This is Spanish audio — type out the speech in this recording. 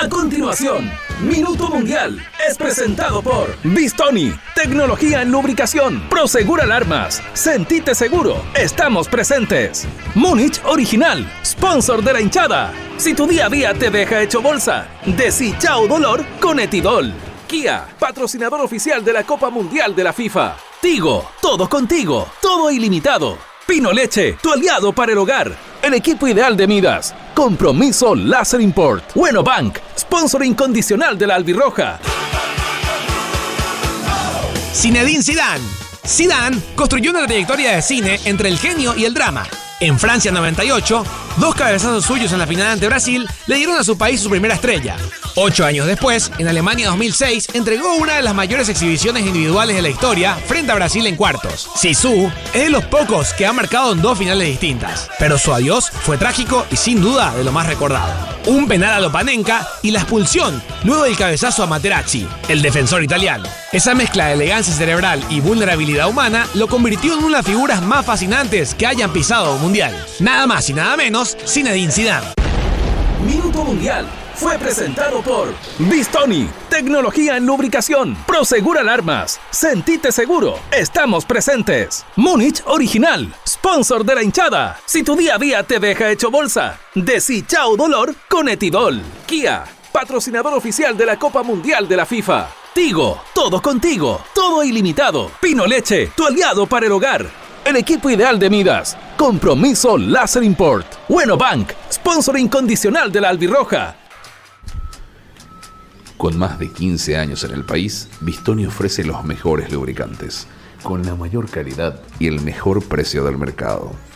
A continuación, Minuto Mundial es presentado por Bistoni, tecnología en lubricación, Prosegur Alarmas, sentite seguro, estamos presentes. Múnich Original, sponsor de la hinchada. Si tu día a día te deja hecho bolsa, decí chao dolor con Etidol. Kia, patrocinador oficial de la Copa Mundial de la FIFA. Tigo, todo contigo, todo ilimitado. Pino Leche, tu aliado para el hogar. El equipo ideal de Midas. Compromiso Láser Import. Bueno Bank, sponsor incondicional de la albirroja. Zinedine Zidane. Zidane construyó una trayectoria de cine entre el genio y el drama. En Francia 98, 2 cabezazos suyos en la final ante Brasil le dieron a su país su primera estrella. 8 años después, en Alemania 2006, entregó una de las mayores exhibiciones individuales de la historia frente a Brasil en cuartos. Zizou es de los pocos que ha marcado en 2 finales distintas, pero su adiós fue trágico y sin duda de lo más recordado. Un penal a lo Panenka y la expulsión luego del cabezazo a Materazzi, el defensor italiano. Esa mezcla de elegancia cerebral y vulnerabilidad humana lo convirtió en una de las figuras más fascinantes que hayan pisado un mundial. Nada más y nada menos, Zinedine Zidane. Minuto Mundial fue presentado por Bistoni, tecnología en lubricación, Prosegur Alarmas, sentite seguro, estamos presentes. Múnich Original, sponsor de la hinchada. Si tu día a día te deja hecho bolsa, decí chao dolor con Etidol. Kia, patrocinador oficial de la Copa Mundial de la FIFA. Tigo, todo contigo, todo ilimitado. Pino Leche, tu aliado para el hogar. El equipo ideal de Midas. Compromiso Láser Import. Bueno Bank, sponsor incondicional de la albirroja. Con más de 15 años en el país, Bistoni ofrece los mejores lubricantes, con la mayor calidad y el mejor precio del mercado.